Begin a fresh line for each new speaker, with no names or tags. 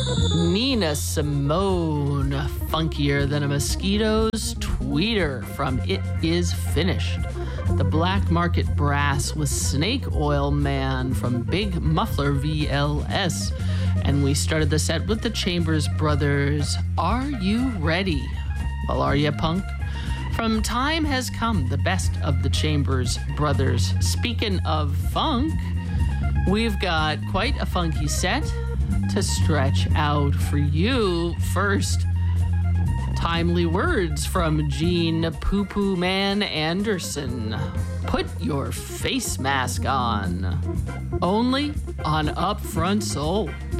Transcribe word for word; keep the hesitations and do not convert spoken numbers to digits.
Nina Simone, funkier than a mosquito's tweeter from It Is Finished. The Black Market Brass with Snake Oil Man from Big Muffler V L S. And we started the set with the Chambers Brothers, Are You Ready? Well, are you, punk? From Time Has Come, the best of the Chambers Brothers. Speaking of funk, we've got quite a funky set to stretch out for you. First, timely words from Gene Poo Poo Man Anderson. Put your face mask on. Only on Upfront Soul.